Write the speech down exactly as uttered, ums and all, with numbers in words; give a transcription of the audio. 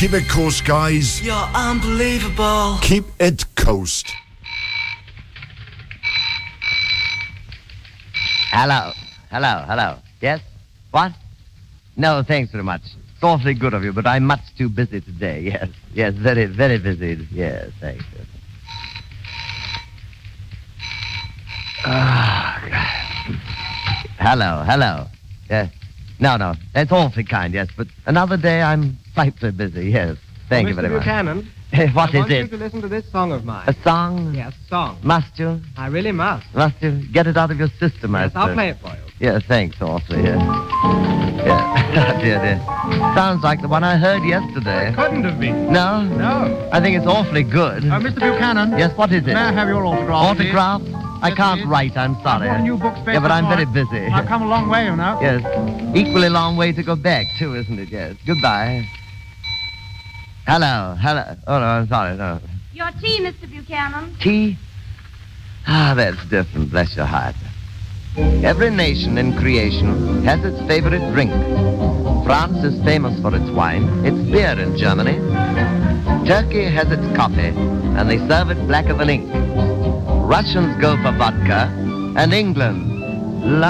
Keep it coast, guys. You're unbelievable. Keep it coast. Hello. Hello. Hello. Yes? What? No, thanks very much. It's awfully good of you, but I'm much too busy today. Yes. Yes, very, very busy. Yes, thank you. Ah, hello. Hello. Yes. No, no. That's awfully kind, yes, but another day I'm frightfully busy. Yes. Thank well, you very Mister Buchanan, much. What I is want it? you to listen to this song of mine. A song? Yes, song. Must you? I really must. Must you? Get it out of your system, I Yes, I'll suppose. play it for you. Yes, thanks awfully, yes. Yeah. dear, dear. Sounds like the one I heard yesterday. It couldn't have been. No? No. I think it's awfully good. Uh, Mister Buchanan. Yes, what is it? May I have your autograph? please? Autograph? I Yes, can't please. write, I'm sorry. I've got a new book space Yeah, but I'm this very morning. busy. I've come a long way, you know. Yes. Equally long way to go back, too, isn't it? Yes. Goodbye. Hello. Hello. Oh, no, I'm sorry. No. Your tea, Mister Buchanan. Tea? Ah, that's different, bless your heart. Every nation in creation has its favorite drink. France is famous for its wine, its beer in Germany. Turkey has its coffee, and they serve it blacker than ink. Russians go for vodka, and England